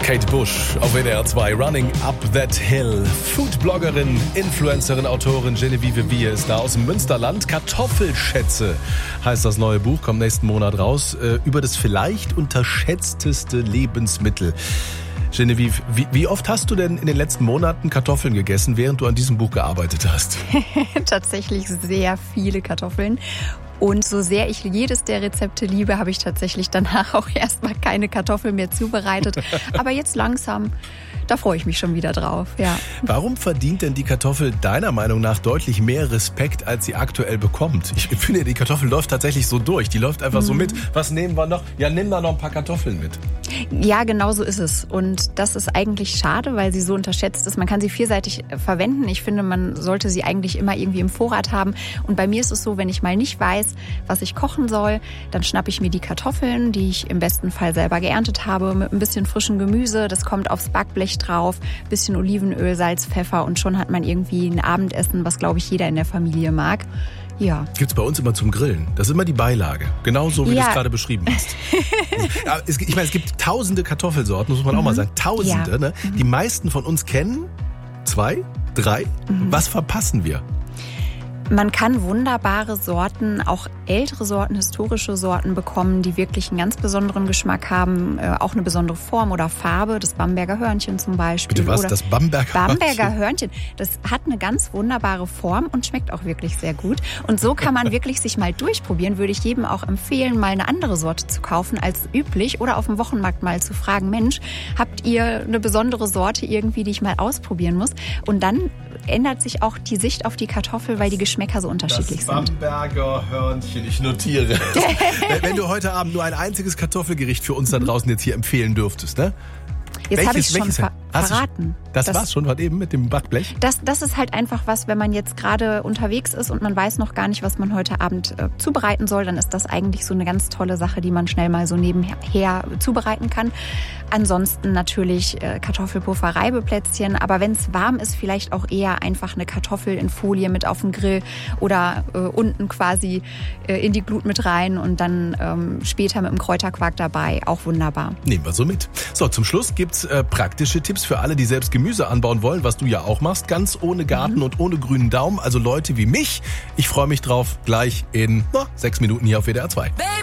Kate Bush auf WDR 2, Running Up That Hill. Foodbloggerin, Influencerin, Autorin Genevieve Wier ist da aus dem Münsterland. Kartoffelschätze heißt das neue Buch, kommt nächsten Monat raus, über das vielleicht unterschätzteste Lebensmittel. Genevieve, wie oft hast du denn in den letzten Monaten Kartoffeln gegessen, während du an diesem Buch gearbeitet hast? Tatsächlich sehr viele Kartoffeln. Und so sehr ich jedes der Rezepte liebe, habe ich tatsächlich danach auch erstmal keine Kartoffeln mehr zubereitet. Aber jetzt langsam, da freue ich mich schon wieder drauf, ja. Warum verdient denn die Kartoffel deiner Meinung nach deutlich mehr Respekt, als sie aktuell bekommt? Ich finde, die Kartoffel läuft tatsächlich so durch. Die läuft einfach so mit. Was nehmen wir noch? Ja, nimm da noch ein paar Kartoffeln mit. Ja, genau so ist es. Und das ist eigentlich schade, weil sie so unterschätzt ist. Man kann sie vielseitig verwenden. Ich finde, man sollte sie eigentlich immer irgendwie im Vorrat haben. Und bei mir ist es so, wenn ich mal nicht weiß, was ich kochen soll, dann schnappe ich mir die Kartoffeln, die ich im besten Fall selber geerntet habe, mit ein bisschen frischem Gemüse. Das kommt aufs Backblech drauf, bisschen Olivenöl, Salz, Pfeffer und schon hat man irgendwie ein Abendessen, was, glaube ich, jeder in der Familie mag. Ja. Gibt's bei uns immer zum Grillen. Das ist immer die Beilage. Genauso, wie du es gerade beschrieben hast. Ja, ich meine, es gibt tausende Kartoffelsorten, muss man auch mal sagen. Tausende, ja. Ne? Die meisten von uns kennen 2, 3. Was verpassen wir? Man kann wunderbare Sorten, auch ältere Sorten, historische Sorten bekommen, die wirklich einen ganz besonderen Geschmack haben, auch eine besondere Form oder Farbe. Das Bamberger Hörnchen zum Beispiel. Bitte was? Oder das Bamberger Hörnchen? Bamberger Hörnchen. Das hat eine ganz wunderbare Form und schmeckt auch wirklich sehr gut. Und so kann man wirklich sich mal durchprobieren. Würde ich jedem auch empfehlen, mal eine andere Sorte zu kaufen als üblich oder auf dem Wochenmarkt mal zu fragen, Mensch, habt ihr eine besondere Sorte irgendwie, die ich mal ausprobieren muss? Und dann ändert sich auch die Sicht auf die Kartoffel, weil die Geschmäcker so unterschiedlich sind. Das Bamberger Hörnchen, ich notiere. Wenn du heute Abend nur ein einziges Kartoffelgericht für uns da draußen jetzt hier empfehlen dürftest, ne? Jetzt habe ich es schon verraten. Das war's schon, was eben mit dem Backblech? Das ist halt einfach was, wenn man jetzt gerade unterwegs ist und man weiß noch gar nicht, was man heute Abend zubereiten soll, dann ist das eigentlich so eine ganz tolle Sache, die man schnell mal so nebenher zubereiten kann. Ansonsten natürlich Kartoffelpuffer, Reibeplätzchen, aber wenn es warm ist, vielleicht auch eher einfach eine Kartoffel in Folie mit auf dem Grill oder unten quasi in die Glut mit rein und dann später mit dem Kräuterquark dabei. Auch wunderbar. Nehmen wir so mit. So, zum Schluss gibt's praktische Tipps für alle, die selbst Gemüse anbauen wollen, was du ja auch machst, ganz ohne Garten und ohne grünen Daumen. Also Leute wie mich. Ich freue mich drauf, gleich in 6 Minuten hier auf WDR 2.